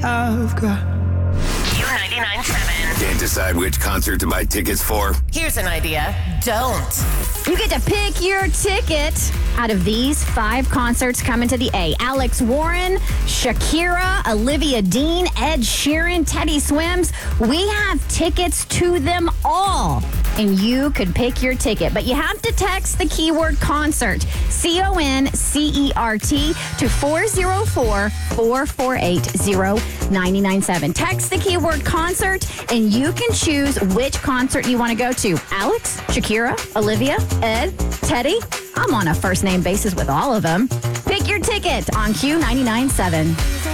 I've got. Q99.7. Can't decide which concert to buy tickets for? Here's an idea. Don't. You get to pick your ticket out of these 5 concerts coming to the A. Alex Warren, Shakira, Olivia Dean, Ed Sheeran, Teddy Swims. We have tickets to them all. And you could pick your ticket. But you have to text the keyword concert, CONCERT, to 404-448-0997. Text the keyword concert, and you can choose which concert you want to go to. Alex, Shakira, Olivia, Ed, Teddy. I'm on a first name basis with all of them. Pick your ticket on Q99.7.